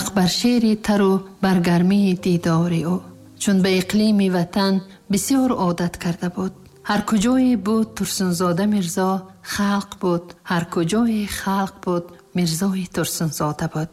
غرق بر شعر تر و برگرمی دیدار او. چون به اقلیم وطن بسیار عادت کرده بود. هر کجای بود ترسنزاده میرزا خلق بود، هر کجای خلق بود میرزای ترسنزاده بود.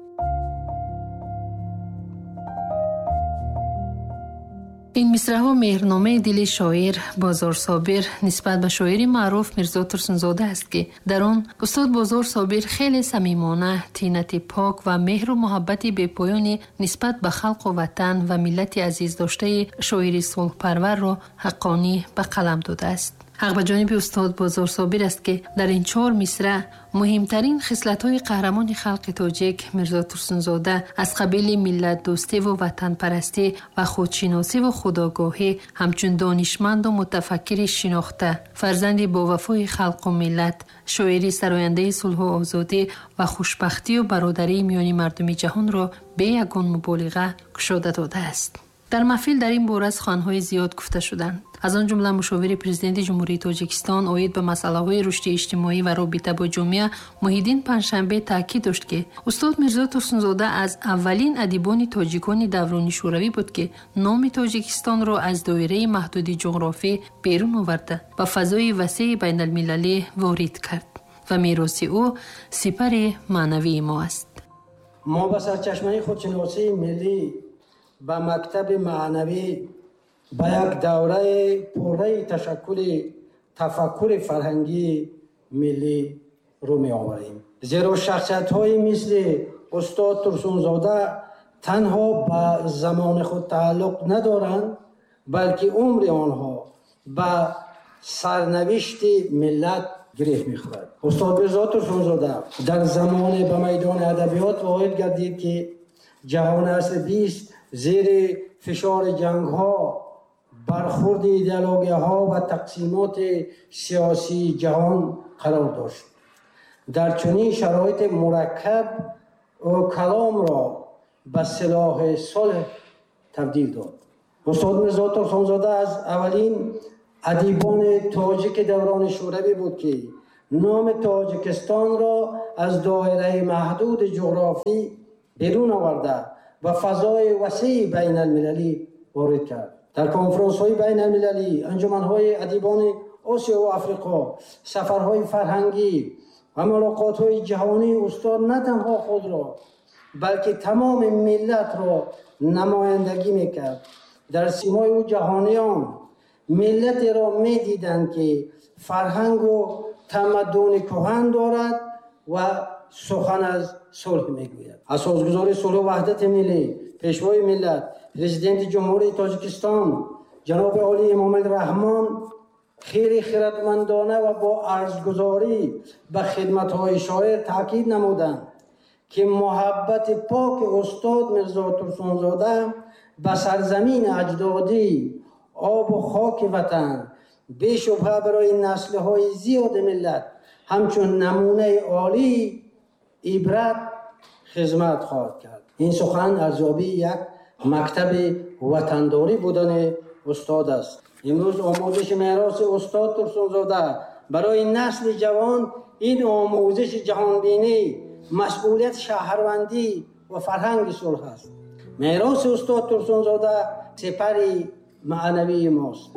این مصرع‌ها مهرنامه دل شاعر بازار صابر نسبت به شاعری معروف میرزا ترسنزاده است که در آن استاد بازار صابر خیلی صمیمانه، طینت پاک و مهر و محبت بی‌پایانی نسبت به خلق و وطن و ملت عزیز داشته شاعری صلح پرور را حقانی به قلم داده است. حق به جانب استاد بازار صابر است که در این 4 مصرع مهمترین خصلت‌های قهرمان خلق تاجیک میرزا ترسنزاده از قبیل ملت دوستی و وطن پرستی و خودشناسی و خودآگاهی همچون دانشمند و متفکر شناخته، فرزند با وفای خلق و ملت، شاعری سراینده صلح و آزادی و خوشبختی و برادری میان مردم جهان را به یگان مبالغه گشوده داده است. در محفل در این باره از خوان‌های زیاد گفته شدند. از آن جمله مشاور پرزیدنت جمهوری تاجیکستان عاید به مسائل رشد اجتماعی و رابطه با جامعه محیدین پنجشنبه تاکید داشت که استاد میرزا ترسنزاده از اولین ادیبان تاجیکان دوران شوروی بود که نام تاجیکستان را از دایره محدود جغرافی بیرون آورده و فضای وسیع بین المللی وارد کرد و میراث او سپر معنوی ما است. ما با سرچشمه خودشناسی ملی با مکتب معنوی با یک دوره پوره تفکر فرهنگی ملی رو می آوریم. زیرا شخصیت های مثل استاد ترسنزاده تنها با زمان خود تعلق ندارند، بلکه عمر آنها با سرنوشت ملت گره می خورد. استاد میرزا ترسنزاده در زمان به میدان ادبیات وارد گردید که جهان عصر 20 زیر فشار جنگ ها، برخورد ایدئولوژی ها و تقسیمات سیاسی جهان قرار داشت. در چنین شرایط مرکب او کلام را به سلاح صلح تبدیل داد. استاد میرزا ترسنزاده از اولین ادیبان تاجیک دوران شوروی بود که نام تاجیکستان را از دایره محدود جغرافی بیرون آورده و فضای وسیع بین المللی وارد کرد. در کنفرانس های بین المللی، انجمن های ادیبان آسیا و افریقا، سفرهای فرهنگی و ملاقات های جهانی استاد نه تنها خود را بلکه تمام ملت را نمایندگی میکرد. در سیمای او جهانیان ملت را میدیدند که فرهنگ و تمدن کهن دارد و سخن از صلح میگوید. اساسگزار صلح و وحدت ملی، پیشوای ملت، پرزیدنت جمهوری تاجیکستان جناب عالی امام الرحمن خیلی خردمندانه و با ارزگزاری به خدمت‌های شاعر تاکید نمودند که محبت پاک استاد میرزا ترسنزاده به سرزمین اجدادی، آب و خاک وطن بی‌شبهه برای نسل‌های زیاد ملت همچون نمونه عالی عبرت خدمت خواهد کرد. این سخن ارزیابی یک مکتب وطنداری بودن استاد است. امروز آموزش میراث استاد ترسنزاده برای نسل جوان این آموزش جهانبینی، مسئولیت شهروندی و فرهنگ صلح است. میراث استاد ترسنزاده سپری معنوی ماست.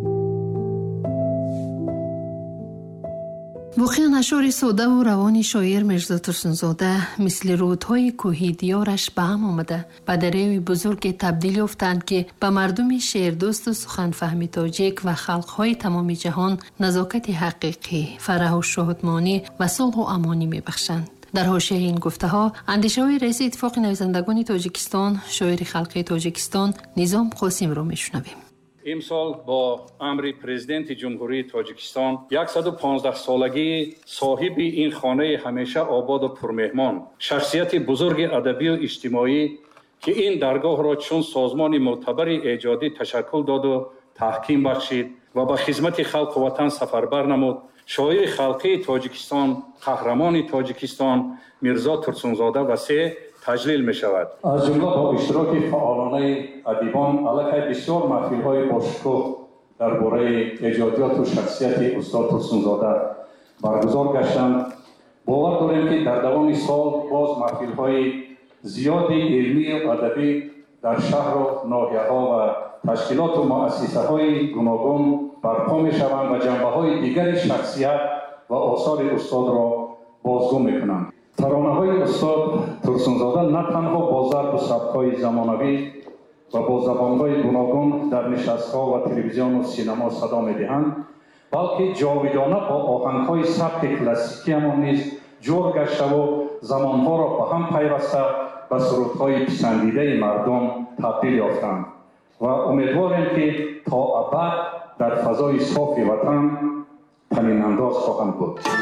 واقعا اشعار ساده و روان شاعر میرزا ترسنزاده مثل رودهای کوهی دیارش به هم آمده به دریای بزرگ تبدیل یافتند که به مردم شعردوست و سخن فهمی تاجیک و خلقهای تمام جهان نزاکت حقیقی، فرح و شادمانی و صلح و امانی میبخشند. در حاشیه این گفته ها اندیشه های رئیس اتفاق نویسندگان تاجیکستان، شاعر خلقی تاجیکستان نظام قاسم را میشنویم. امسال با امر پرزیدنت جمهوری تاجیکستان 115 سالگی صاحب این خانه همیشه آباد و پرمهمان، شخصیت بزرگ ادبی و اجتماعی که این درگاه را چون سازمان معتبر ایجادی تشکل داد و تحکیم بخشید و به خدمت خلق و وطن سفربر نمود، شاعر خلقی تاجیکستان، قهرمان تاجیکستان میرزا ترسنزاده وسیع تجلیل می شود. از جمله با اشتراک فعالانه ادیبان علاقه بسیار محفل‌های باشکوه درباره ایجادیات و شخصیت استاد ترسنزاده برگزار گشتند. باور داریم که در دوام سال باز محفل‌های зиёди илмию адабӣ дар шаҳру ноҳияҳо ва ташкилоту муассисаҳои гуногун барпо мешаванд ва ҷанбаҳои дигари шахсият ва осори устодро бозгӯ мекунанд. таронаҳои устод Турсунзода на танҳо бо зарбу сабтҳои замонавӣ ва бо забонҳои гуногун дар нишастҳо ва телевизиону синемо садо медиҳанд, балки ҷовидона бо оҳангҳои сабти классикиамон низ ҷор гаштаву замонҳоро ба ҳам пайваста ба сурудҳои писандидаи мардум табдил ёфтанд ва умедворем ки то абад дар фазои софи ватан танинандоз хоҳанд буд.